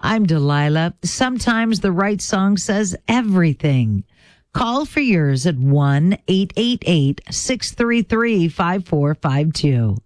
I'm Delilah. Sometimes the right song says everything. Call for yours at 1-888-633-5452.